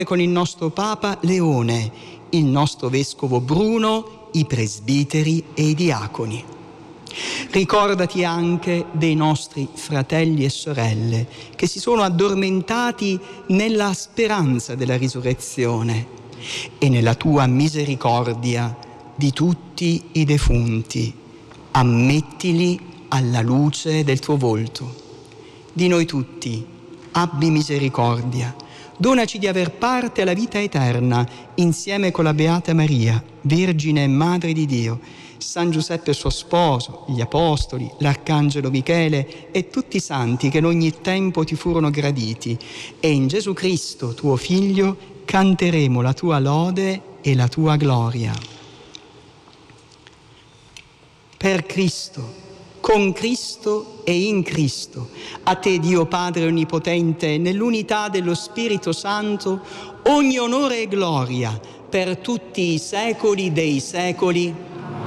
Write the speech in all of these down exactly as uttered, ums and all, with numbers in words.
con il nostro Papa Leone, il nostro Vescovo Bruno, i presbiteri e i diaconi. Ricordati anche dei nostri fratelli e sorelle che si sono addormentati nella speranza della risurrezione e nella tua misericordia di tutti i defunti. Ammettili alla luce del tuo volto. Di noi tutti, abbi misericordia. Donaci di aver parte alla vita eterna insieme con la Beata Maria, Vergine e Madre di Dio, San Giuseppe suo sposo, gli Apostoli, l'Arcangelo Michele e tutti i santi che in ogni tempo ti furono graditi. E in Gesù Cristo, tuo Figlio, canteremo la tua lode e la tua gloria. Per Cristo, con Cristo e in Cristo, a te Dio Padre Onnipotente, nell'unità dello Spirito Santo, ogni onore e gloria per tutti i secoli dei secoli.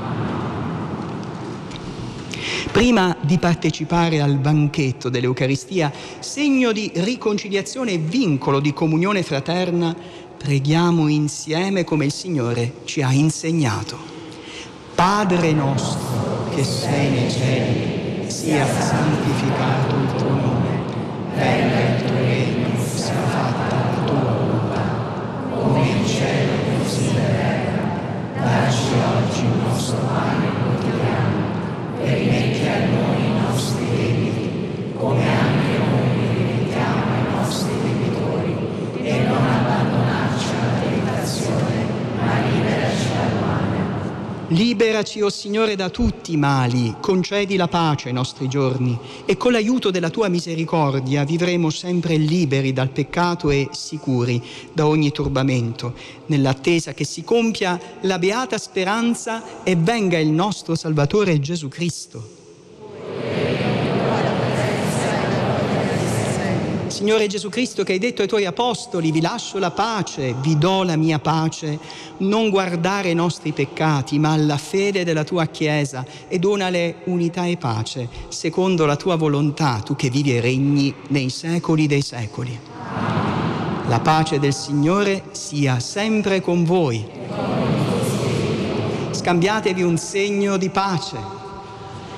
Prima di partecipare al banchetto dell'Eucaristia, segno di riconciliazione e vincolo di comunione fraterna, preghiamo insieme come il Signore ci ha insegnato. Padre nostro che sei nei cieli, sia santificato il tuo nome, venga il tuo regno, sia fatta la tua volontà, come in cielo così in terra. Dacci oggi il nostro pane quotidiano, e rimetti a noi i nostri debiti, come anche noi rimettiamo ai nostri debitori, e non abbandonarci alla tentazione, ma liberaci dal male. Liberaci, o Signore, da tutti i mali, concedi la pace ai nostri giorni, e con l'aiuto della tua misericordia vivremo sempre liberi dal peccato e sicuri da ogni turbamento, nell'attesa che si compia la beata speranza e venga il nostro Salvatore Gesù Cristo. Signore Gesù Cristo, che hai detto ai tuoi apostoli: vi lascio la pace, vi do la mia pace, non guardare ai nostri peccati, ma alla fede della tua Chiesa, e donale unità e pace, secondo la tua volontà, tu che vivi e regni nei secoli dei secoli. La pace del Signore sia sempre con voi. Scambiatevi un segno di pace.